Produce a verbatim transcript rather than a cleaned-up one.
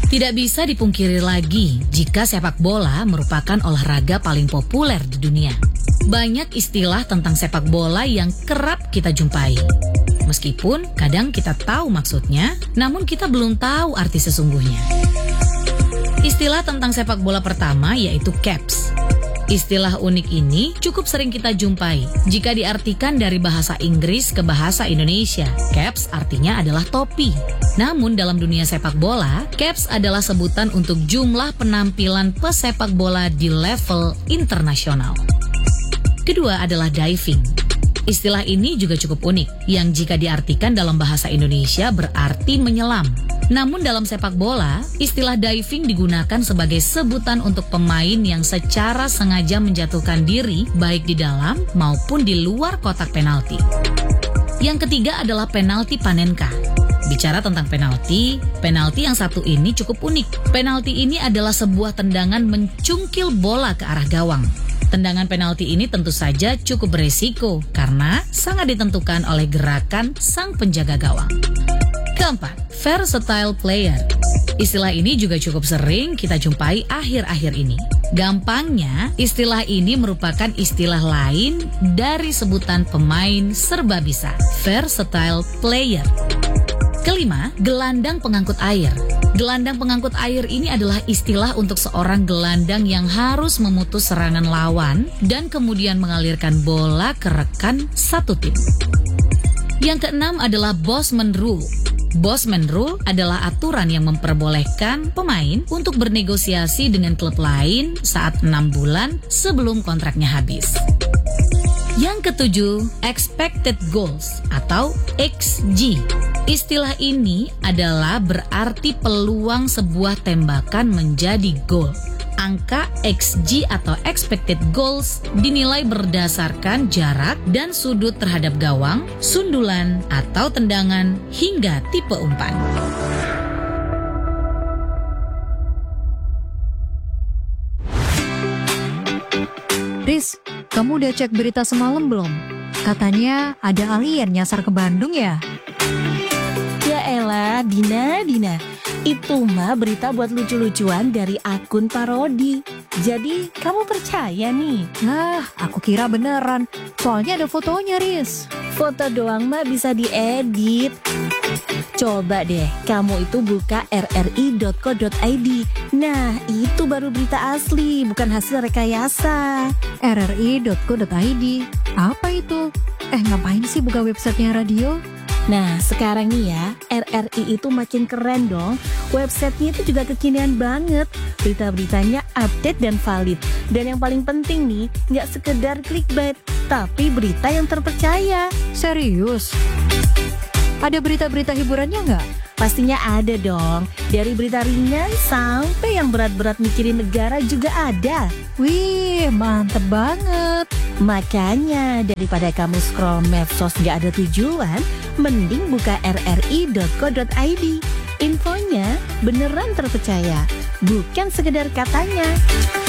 Tidak bisa dipungkiri lagi jika sepak bola merupakan olahraga paling populer di dunia. Banyak istilah tentang sepak bola yang kerap kita jumpai. Meskipun kadang kita tahu maksudnya, namun kita belum tahu arti sesungguhnya. Istilah tentang sepak bola pertama yaitu caps. Istilah unik ini cukup sering kita jumpai jika diartikan dari bahasa Inggris ke bahasa Indonesia. Caps artinya adalah topi. Namun dalam dunia sepak bola, caps adalah sebutan untuk jumlah penampilan pesepak bola di level internasional. Kedua adalah diving. Istilah ini juga cukup unik, yang jika diartikan dalam bahasa Indonesia berarti menyelam. Namun dalam sepak bola, istilah diving digunakan sebagai sebutan untuk pemain yang secara sengaja menjatuhkan diri baik di dalam maupun di luar kotak penalti. Yang ketiga adalah penalti panenka. Bicara tentang penalti, penalti yang satu ini cukup unik. Penalti ini adalah sebuah tendangan mencungkil bola ke arah gawang. Tendangan penalti ini tentu saja cukup beresiko karena sangat ditentukan oleh gerakan sang penjaga gawang. Keempat, versatile player. Istilah ini juga cukup sering kita jumpai akhir-akhir ini. Gampangnya, istilah ini merupakan istilah lain dari sebutan pemain serba bisa, versatile player. Kelima, gelandang pengangkut air. Gelandang pengangkut air ini adalah istilah untuk seorang gelandang yang harus memutus serangan lawan dan kemudian mengalirkan bola ke rekan satu tim. Yang keenam adalah Bosman Rule. Bosman Rule adalah aturan yang memperbolehkan pemain untuk bernegosiasi dengan klub lain saat enam bulan sebelum kontraknya habis. Yang ketujuh, expected goals atau X G. Istilah ini adalah berarti peluang sebuah tembakan menjadi gol. Angka X G atau expected goals dinilai berdasarkan jarak dan sudut terhadap gawang, sundulan, atau tendangan hingga tipe umpan. Riz, kamu udah cek berita semalam belum? Katanya ada alien nyasar ke Bandung ya? Ya elah, Dina, Dina. Itu mah berita buat lucu-lucuan dari akun parodi. Jadi kamu percaya nih? Nah, aku kira beneran. Soalnya ada fotonya, Riz. Foto doang mah bisa diedit. Coba deh, kamu itu buka r r i dot co dot i d. Nah, itu baru berita asli, bukan hasil rekayasa. r r i dot co dot i d. Apa itu? Eh, ngapain sih buka websitenya radio? Nah, sekarang nih ya, R R I itu makin keren dong. Websitenya itu juga kekinian banget. Berita-beritanya update dan valid. Dan yang paling penting nih, nggak sekedar clickbait, tapi berita yang terpercaya. Serius? Ada berita-berita hiburannya nggak? Pastinya ada dong. Dari berita ringan sampai yang berat-berat mikirin negara juga ada. Wih, mantep banget. Makanya daripada kamu scroll medsos gak ada tujuan, mending buka r r i dot co dot i d. Infonya beneran terpercaya, bukan sekedar katanya.